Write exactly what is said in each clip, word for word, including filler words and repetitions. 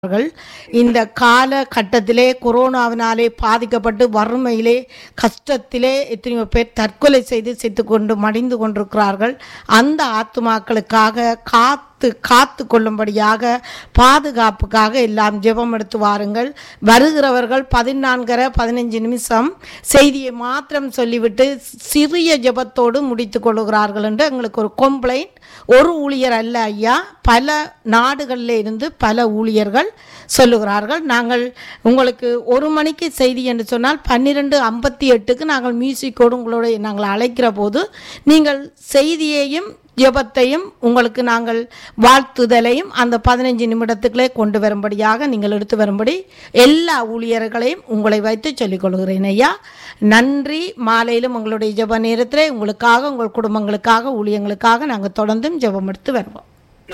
இந்த கால கட்டத்திலே கொரோனாவினாலே பாதிக்கப்பட்டு வறுமையிலே கஷ்டத்திலே எத்தனையோ பேர் தற்கொலை செய்து செத்து கொண்டு மடிந்து கொண்டிருக்கிறார்கள். அந்த ஆத்துமாக்களுக்காக காத்து காத்து கொள்ளும்படியாக பாதுகாப்புக்காக எல்லாம் ஜெபம் எடுத்து வாருங்கள். வருகிறவர்கள் பதினான்கரை பதினஞ்சு நிமிஷம் செய்தியை மாத்திரம் சொல்லிவிட்டு சிறிய ஜெபத்தோடு முடித்து கொள்ளுகிறார்கள் என்று எங்களுக்கு ஒரு கம்ப்ளைண்ட். ஒரு ஊழியர் அல்ல ஐயா, பல நாடுகளில் இருந்து பல ஊழியர்கள் சொல்லுகிறார்கள். நாங்கள் உங்களுக்கு ஒரு மணிக்கு செய்தி என்று சொன்னால் பன்னிரெண்டு ஐம்பத்தி எட்டுக்கு நாங்கள் மியூசிக்கோடு உங்களோட நாங்கள் அழைக்கிற போது நீங்கள் செய்தியையும் ஜெபத்தையும் உங்களுக்கு நாங்கள் வாழ்த்துதலையும் அந்த பதினைஞ்சு நிமிடத்துக்களே கொண்டு வரும்படியாக நீங்கள் எடுத்து வரும்படி எல்லா ஊழியர்களையும் உங்களை வைத்து சொல்லிக் கொள்கிறேன் ஐயா. நன்றி. மாலையிலும் உங்களுடைய ஜெப நேரத்திலே உங்களுக்காக உங்கள் குடும்பங்களுக்காக ஊழியங்களுக்காக நாங்கள் தொடர்ந்தும் ஜெபம் எடுத்து வருவோம்.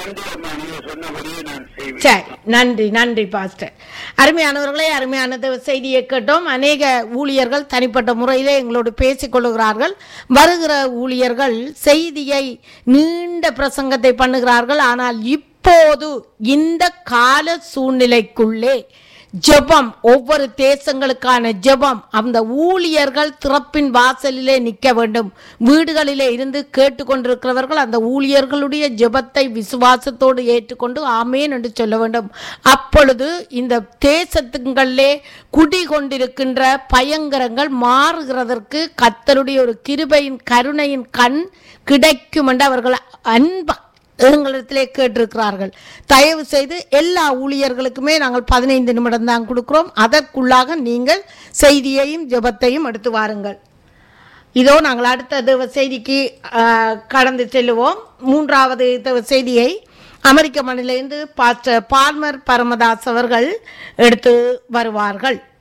சரி, நன்றி நன்றி பாஸ்டர். அருமையானவர்களே, அருமையான செய்தியை கேட்டோம். அநேக ஊழியர்கள் தனிப்பட்ட முறையிலே எங்களோடு பேசிக் கொள்ளுகிறார்கள். வருகிற ஊழியர்கள் செய்தியை நீண்ட பிரசங்கத்தை பண்ணுகிறார்கள். ஆனால் இப்போது இந்த கால சூழ்நிலைக்குள்ளே ஜெபம், ஒவ்வொரு தேசங்களுக்கான ஜெபம், அந்த ஊழியர்கள் திறப்பின் வாசலிலே நிற்க வேண்டும். வீடுகளிலே இருந்து கேட்டுக்கொண்டிருக்கிறவர்கள் அந்த ஊழியர்களுடைய ஜெபத்தை விசுவாசத்தோடு ஏற்றுக்கொண்டு ஆமேன் என்று சொல்ல வேண்டும். அப்பொழுது இந்த தேசத்துங்களிலே குடிகொண்டிருக்கின்ற பயங்கரங்கள் மாறுகிறதற்கு கர்த்தருடைய ஒரு கிருபையின் கருணையின் கண் கிடைக்கும் என்று அவர்கள் அன்பா எங்களிடத்திலே கேட்டிருக்கிறார்கள். தயவு செய்து எல்லா ஊழியர்களுக்குமே நாங்கள் பதினைந்து நிமிடம் தான் கொடுக்கிறோம். அதற்குள்ளாக நீங்கள் செய்தியையும் ஜெபத்தையும் எடுத்து வாருங்கள். இதோ நாங்கள் அடுத்த தேவ செய்திக்கு கடந்து செல்லுவோம். மூன்றாவது தேவ செய்தியை அமெரிக்க மண்ணிலிருந்து பாஸ்டர் பால்மர் பரமதாஸ் அவர்கள் எடுத்து வருவார்கள்.